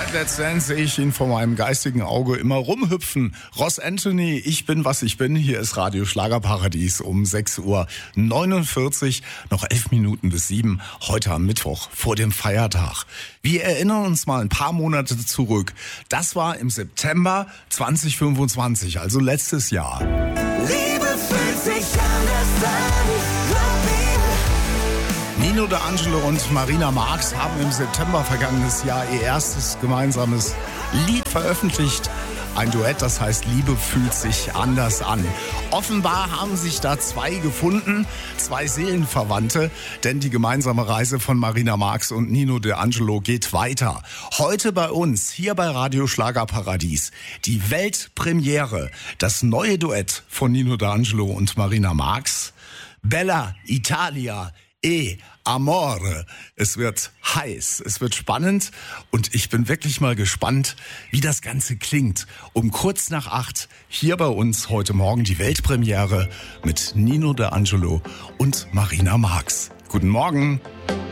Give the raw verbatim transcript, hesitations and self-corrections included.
Let's Dance sehe ich ihn vor meinem geistigen Auge immer rumhüpfen. Ross Anthony, ich bin, was ich bin. Hier ist Radio Schlagerparadies um sechs Uhr neunundvierzig. Noch elf Minuten bis sieben. Heute am Mittwoch vor dem Feiertag. Wir erinnern uns mal ein paar Monate zurück. Das war im September zwanzig fünfundzwanzig, also letztes Jahr. Liebe fühlt sich anders an, glaub mir. Nino D'Angelo und Marina Marx haben im September vergangenes Jahr ihr erstes gemeinsames Lied veröffentlicht. Ein Duett, das heißt Liebe fühlt sich anders an. Offenbar haben sich da zwei gefunden, zwei Seelenverwandte, denn die gemeinsame Reise von Marina Marx und Nino D'Angelo geht weiter. Heute bei uns, hier bei Radio Schlagerparadies, die Weltpremiere, das neue Duett von Nino D'Angelo und Marina Marx, Bella Italia e Amore. Es wird heiß, es wird spannend und ich bin wirklich mal gespannt, wie das Ganze klingt. Um kurz nach acht hier bei uns heute Morgen die Weltpremiere mit Nino D'Angelo und Marina Marx. Guten Morgen.